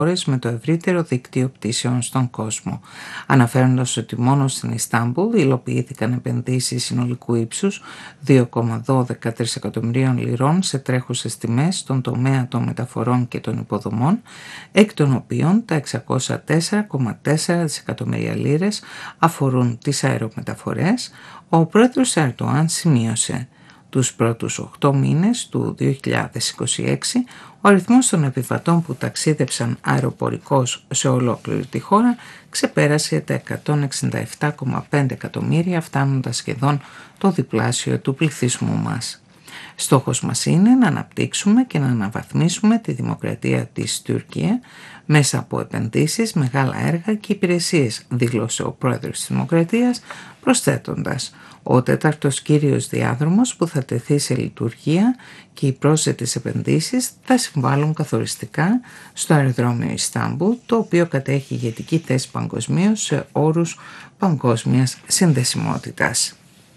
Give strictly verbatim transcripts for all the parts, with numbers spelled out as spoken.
χώρες με το ευρύτερο δίκτυο πτήσεων στον κόσμο, αναφέροντας ότι μόνο στην Ιστάμπουλ υλοποιήθηκαν επενδύσεις συνολικού ύψους δύο κόμμα δώδεκα τρισεκατομμυρίων λιρών σε τρέχουσες τιμές στον τομέα των μεταφορών και των υποδομών, εκ των οποίων τα εξακόσια τέσσερα κόμμα τέσσερα δισεκατομμύρια λίρες αφορούν τις αερομεταφορές. Ο πρόεδρος Ερντογάν σημείωσε: τους πρώτους οκτώ μήνες του δύο χιλιάδες είκοσι έξι, ο αριθμός των επιβατών που ταξίδεψαν αεροπορικώς σε ολόκληρη τη χώρα ξεπέρασε τα εκατόν εξήντα επτά κόμμα πέντε εκατομμύρια, φτάνοντας σχεδόν το διπλάσιο του πληθυσμού μας. Στόχος μας είναι να αναπτύξουμε και να αναβαθμίσουμε τη δημοκρατία της Τουρκία μέσα από επενδύσεις, μεγάλα έργα και υπηρεσίες, δήλωσε ο πρόεδρος της Δημοκρατίας, προσθέτοντας: ο τέταρτος κύριος διάδρομος που θα τεθεί σε λειτουργία και οι πρόσθετες επενδύσεις θα συμβάλλουν καθοριστικά στο αεροδρόμιο Ιστάμπουλ, το οποίο κατέχει ηγετική θέση παγκοσμίως σε όρους παγκόσμιας συνδεσιμότητας.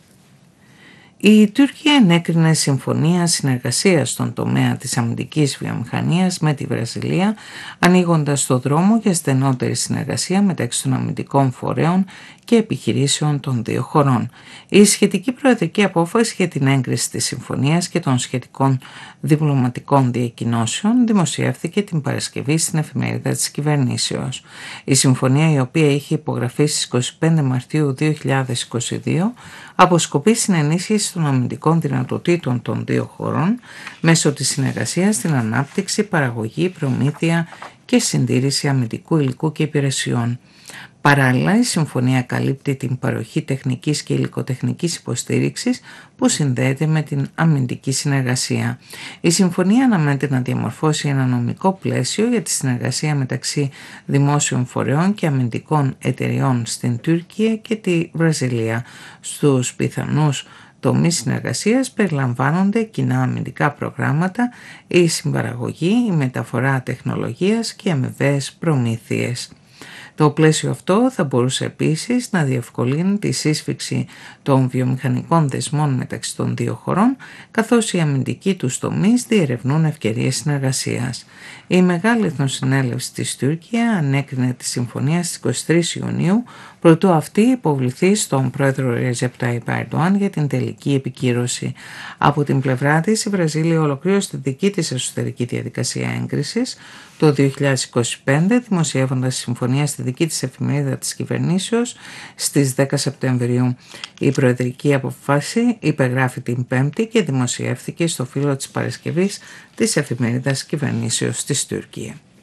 Η Τουρκία ενέκρινε συμφωνία συνεργασίας στον τομέα της αμυντικής βιομηχανίας με τη Βραζιλία, ανοίγοντας το δρόμο για στενότερη συνεργασία μεταξύ των αμυντικών φορέων και επιχειρήσεων των δύο χωρών. Η σχετική προεδρική απόφαση για την έγκριση της συμφωνίας και των σχετικών διπλωματικών διακοινώσεων δημοσιεύθηκε την Παρασκευή στην εφημερίδα της κυβερνήσεως. Η συμφωνία, η οποία είχε υπογραφεί στις είκοσι πέντε Μαρτίου δύο χιλιάδες είκοσι δύο, αποσκοπεί στην ενίσχυση των αμυντικών δυνατοτήτων των δύο χωρών μέσω της συνεργασίας στην ανάπτυξη, παραγωγή, προμήθεια και συντήρηση αμυντικού υλικού και υπηρεσιών. Παράλληλα, η συμφωνία καλύπτει την παροχή τεχνικής και υλικοτεχνικής υποστήριξης που συνδέεται με την αμυντική συνεργασία. Η συμφωνία αναμένεται να διαμορφώσει ένα νομικό πλαίσιο για τη συνεργασία μεταξύ δημόσιων φορέων και αμυντικών εταιριών στην Τουρκία και τη Βραζιλία. Στους πιθανούς τομείς συνεργασίας περιλαμβάνονται κοινά αμυντικά προγράμματα, η συμπαραγωγή, η μεταφορά τεχνολογίας και αμοιβαίες προμήθειες. Το πλαίσιο αυτό θα μπορούσε επίσης να διευκολύνει τη σύσφυξη των βιομηχανικών δεσμών μεταξύ των δύο χωρών, καθώς οι αμυντικοί τους τομείς διερευνούν ευκαιρίες συνεργασίας. Η Μεγάλη Εθνοσυνέλευση της Τουρκία ανέκρινε τη συμφωνία στις είκοσι τρεις Ιουνίου, προτού αυτή υποβληθεί στον πρόεδρο Ρετζέπ Ταϊπ Ερντογάν για την τελική επικύρωση. Από την πλευρά της, η Βραζίλια ολοκλήρωσε τη δική της εσωτερική διαδικασία έγκρισης το δύο χιλιάδες είκοσι πέντε, δημοσιεύοντας τη συμφωνία στη δική της εφημερίδα της κυβερνήσεως στις δέκα Σεπτεμβρίου. Η προεδρική αποφάση υπεγράφει την Πέμπτη και δημοσιεύθηκε στο φύλλο της Παρασκευής της εφημερίδας κυβερνήσεως της Τουρκία.